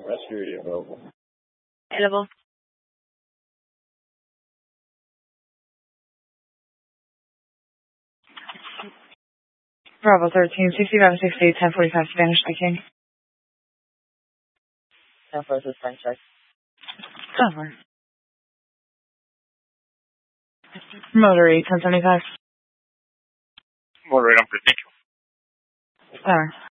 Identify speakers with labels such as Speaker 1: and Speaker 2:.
Speaker 1: Rescue available.
Speaker 2: Available. Bravo 13, 6568, 1045, Spanish speaking.
Speaker 3: San Francisco French check.
Speaker 2: Over. Motor 8, 1075.
Speaker 4: Motor 8, I'm good, thank you.
Speaker 2: Over.